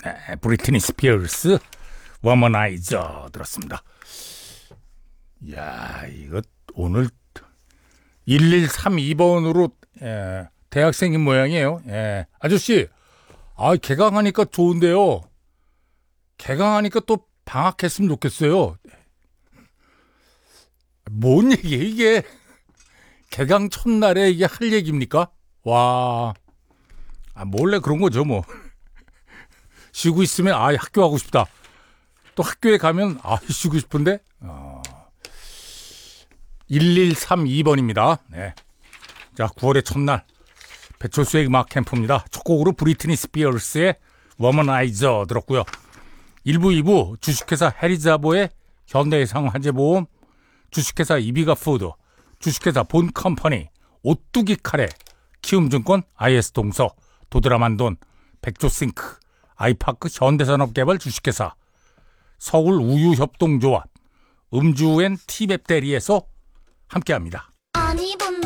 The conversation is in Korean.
네, 브리트니 스피어스 워머나이저 들었습니다. 야, 이거 오늘 1132번으로 대학생인 모양이에요. 아저씨, 개강하니까 좋은데요. 개강하니까 또 방학했으면 좋겠어요. 뭔 얘기예요 이게? 개강 첫날에 이게 할 얘기입니까? 와, 몰래 그런 거죠 뭐. 쉬고 있으면 학교 가고 싶다. 또 학교에 가면 쉬고 싶은데 1132번입니다. 네. 자, 9월의 첫날 배철수의 음악 캠프입니다. 첫 곡으로 브리트니 스피어스의 워머나이저 들었고요. 1부 2부 주식회사 해리자보의 현대해상 화재보험, 주식회사 이비가 푸드, 주식회사 본컴퍼니, 오뚜기 카레, 키움증권, IS동서, 도드라만돈, 백조싱크, 아이파크 현대산업개발 주식회사, 서울우유협동조합, 음주엔 티맵 대리에서 함께합니다.